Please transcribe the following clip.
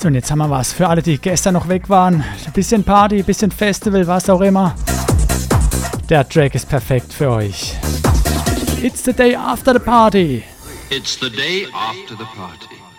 So, und jetzt haben wir was für alle, die gestern noch weg waren. Ein bisschen Party, ein bisschen Festival, was auch immer. Der Track ist perfekt für euch. It's the day after the party. It's the day after the party.